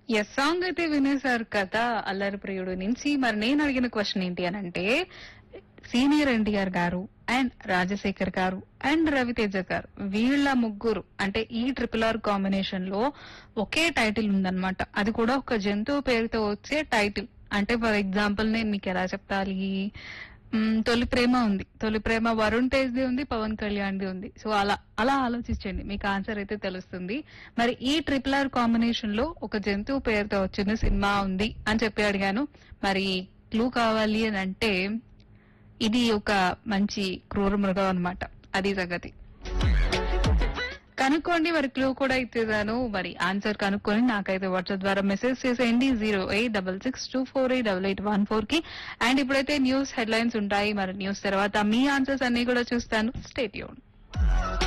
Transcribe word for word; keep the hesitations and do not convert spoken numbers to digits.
Yes, song అయితే వినేశారు కదా అల్లరి ప్రియుడు నుంచి. మరి నేను అడిగిన క్వశ్చన్ ఏంటి అని అంటే, సీనియర్ ఎన్టీఆర్ గారు అండ్ రాజశేఖర్ గారు అండ్ రవితేజ గారు వీళ్ళ ముగ్గురు అంటే ఈ ట్రిపుల్ ఆర్ కాంబినేషన్ లో ఒకే టైటిల్ ఉందన్నమాట. అది కూడా ఒక జంతువు పేరుతో వచ్చే టైటిల్. అంటే ఫర్ ఎగ్జాంపుల్ నేను మీకు ఎలా చెప్తాలి, మ్, తొలి ప్రేమ ఉంది, తొలి ప్రేమ వరుణ్ తేజ్ ది ఉంది, పవన్ కళ్యాణ్ ది ఉంది. సో అలా అలా ఆలోచించండి, మీకు ఆన్సర్ అయితే తెలుస్తుంది. మరి ఈ ట్రిపుల్ ఆర్ కాంబినేషన్ లో ఒక జంతువు పేరుతో వచ్చిన సినిమా ఉంది అని చెప్పి అడిగాను. మరి క్లూ కావాలి అని అంటే ఇది ఒక మంచి క్రూర మృగం అన్నమాట. అది సంగతి. కనుక్కోండి, మరి క్లూ కూడా ఇచ్చేసాను. మరి ఆన్సర్ కనుక్కొని నాకైతే వాట్సాప్ ద్వారా మెసేజ్ చేసేయండి zero eight double six two four eight double eight one four కి. అండ్ ఇప్పుడైతే న్యూస్ హెడ్లైన్స్ ఉంటాయి. మరి న్యూస్ తర్వాత మీ ఆన్సర్స్ అన్ని కూడా చూస్తాను. Stay tune.